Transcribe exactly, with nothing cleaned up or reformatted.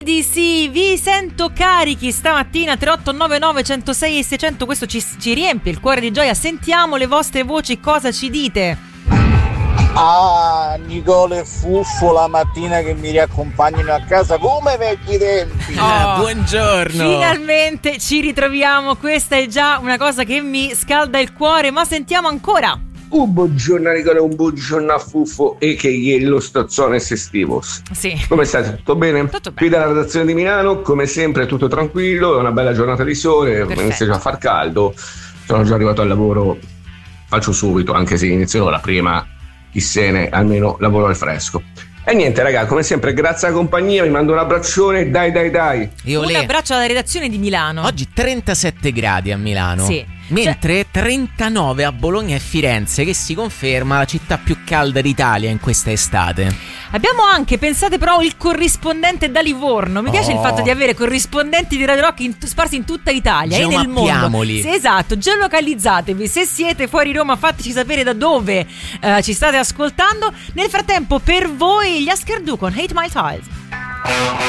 Di sì, vi sento carichi stamattina. Tre otto nove nove uno zero sei e seicento. Questo ci, ci riempie il cuore di gioia. Sentiamo le vostre voci, cosa ci dite? Ah, Nicola e Fuffo la mattina che mi riaccompagnano a casa come vecchi tempi. Oh, buongiorno. Finalmente ci ritroviamo. Questa è già una cosa che mi scalda il cuore. Ma sentiamo ancora. Un buongiorno a Nicola, un buongiorno a Fuffo e che ieri lo Stazzones estivos. Sì. Come state? Tutto bene? Tutto bene. Qui dalla redazione di Milano, come sempre tutto tranquillo, è una bella giornata di sole, Perfetto. inizia già a far caldo, sono già arrivato al lavoro, faccio subito, anche se inizio l'ora prima, chi se ne, almeno lavoro al fresco. E niente raga, come sempre grazie alla compagnia, vi mando un abbraccione, dai dai dai. Io Un le... abbraccio alla redazione di Milano. Oggi trentasette gradi a Milano. Sì. Mentre trentanove a Bologna e Firenze, che si conferma la città più calda d'Italia in questa estate. Abbiamo anche, pensate però, il corrispondente da Livorno. Mi piace Oh. il fatto di avere corrispondenti di Radio Rock in, sparsi in tutta Italia e nel mondo. Geomappiamoli. Sì, esatto, geolocalizzatevi. Se siete fuori Roma, fateci sapere da dove eh, ci state ascoltando. Nel frattempo, per voi, gli Askerdu con Hate My Child.